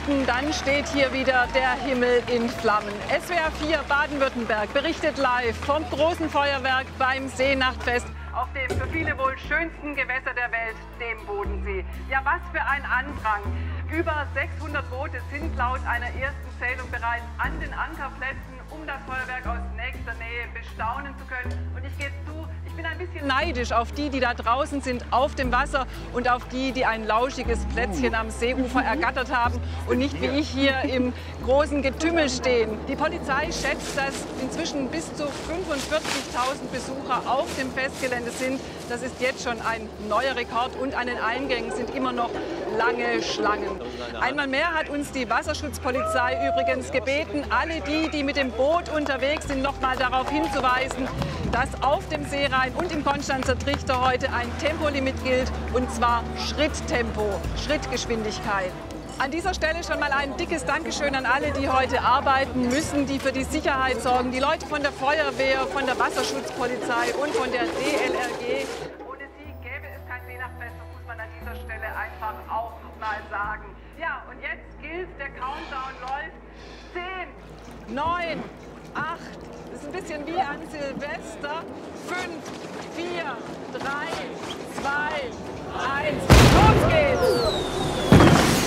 Minuten, dann steht hier wieder der Himmel in Flammen. SWR 4 Baden-Württemberg berichtet live vom großen Feuerwerk beim Seenachtfest auf dem für viele wohl schönsten Gewässer der Welt, dem Bodensee. Ja, was für ein Andrang. Über 600 Boote sind laut einer ersten Zählung bereits an den Ankerplätzen, um das Feuerwerk aus nächster Nähe bestaunen zu können. Und ich gebe zu, ich bin ein bisschen neidisch auf die, die da draußen sind auf dem Wasser und auf die, die ein lauschiges Plätzchen am Seeufer ergattert haben und nicht wie ich hier im großen Getümmel stehen. Die Polizei schätzt, dass inzwischen bis zu 45.000 Besucher auf dem Festgelände sind. Das ist jetzt schon ein neuer Rekord und an den Eingängen sind immer noch lange Schlangen. Einmal mehr hat uns die Wasserschutzpolizei übrigens gebeten, alle die, die mit dem Boot unterwegs sind, noch mal darauf hinzuweisen, dass auf dem Seerhein und im Konstanzer Trichter heute ein Tempolimit gilt, und zwar Schritttempo, Schrittgeschwindigkeit. An dieser Stelle schon mal ein dickes Dankeschön an alle, die heute arbeiten müssen, die für die Sicherheit sorgen. Die Leute von der Feuerwehr, von der Wasserschutzpolizei und von der DLRG. Ohne sie gäbe es kein Seenachtfest, das muss man an dieser Stelle einfach auch mal sagen. Ja, und jetzt gilt, der Countdown läuft. 10, 9, 8, das ist ein bisschen wie an Silvester. 5, 4, 3, 2, 1, los geht's!